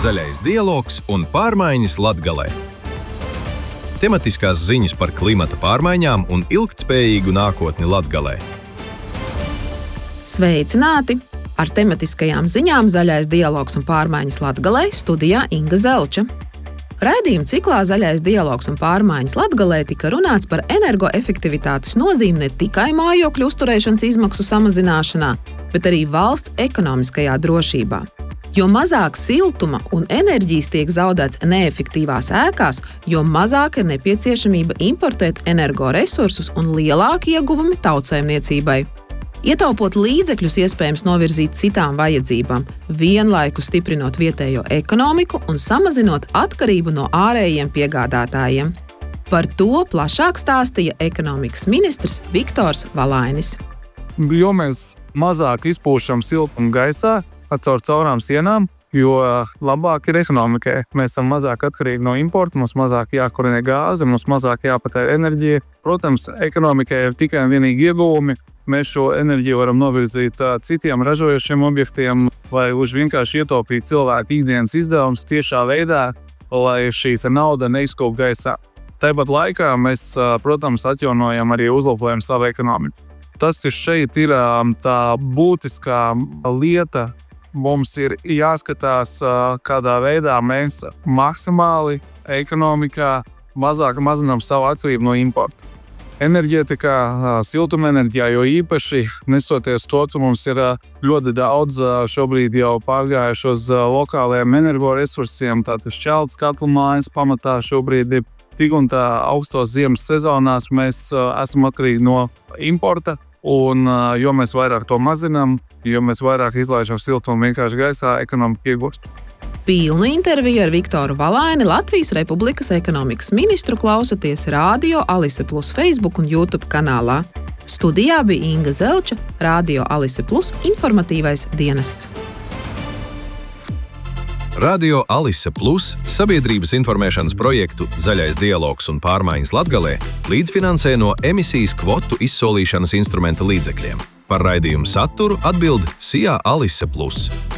Zaļais dialogs un pārmaiņas Latgalē. Tematiskās ziņas par klimata pārmaiņām un ilgtspējīgu nākotni Latgalē. Sveicināti! Ar tematiskajām ziņām Zaļais dialogs un pārmaiņas Latgalē studijā Inga Zelča. Raidījuma ciklā Zaļais dialogs un pārmaiņas Latgalē tika runāts par energoefektivitātes nozīmi ne tikai mājokļu uzturēšanas izmaksu samazināšanā, bet arī valsts ekonomiskajā drošībā. Jo mazāk siltuma un enerģijas tiek zaudēts neefektīvās ēkās, jo mazāk ir nepieciešamība importēt energoresursus un lielāki ieguvumi tautsaimniecībai. Ietaupot līdzekļus iespējams novirzīt citām vajadzībām, vienlaikus stiprinot vietējo ekonomiku un samazinot atkarību no ārējiem piegādātājiem. Par to plašāk stāstīja ekonomikas ministrs Viktors Valainis. Jo mēs mazāk izpūšam siltumu gaisā caur caurām sienām, jo labāk ir ekonomikai. Mēs esam mazāk atkarīgi no importa, mums mazāk jākurinē gāze, mums mazāk jāpatēra enerģija. Protams, ekonomikai ir tikai un vienīgi ieguvumi. Mēs šo enerģiju varam novirzīt citiem ražojošiem objektiem, lai vienkārši ietaupītu cilvēku ikdienas izdevumus tiešā veidā, lai šī nauda neizkūp gaisā. Tāpat laikā mēs, protams, atjaunojam arī uzlabojam savu ekonomiku. Tas, kas šeit ir tā būtiskā lieta, mums ir jāskatās, kādā veidā mēs maksimāli mazāk mazinām savu atkarību no importa. Enerģētikā, siltumenerģijā, jo īpaši nestoties to, ka mums ir ļoti daudz šobrīd jau pārgājuši uz lokālajiem energoresursiem, tātad šķeltas katlamājas pamatā šobrīd ir tik un tā augstos ziemas sezonās mēs esam atkarīgi no importa, un jo mēs vairāk to mazinām, jo mēs vairāk izlaižam siltumu vienkārši gaisā, ekonomika iegūst. Pilnu interviju ar Viktoru Valaini Latvijas Republikas ekonomikas ministru klausoties Radio Alise Plus Facebook un YouTube kanālā. Studijā bija Inga Zelča, Radio Alise Plus informatīvais dienests. Radio Alise Plus sabiedrības informēšanas projektu Zaļais dialogs un pārmaiņas Latgalē līdzfinansē no emisijas kvotu izsolīšanas instrumenta līdzekļiem. Par raidījumu saturu atbild SIA Alise Plus.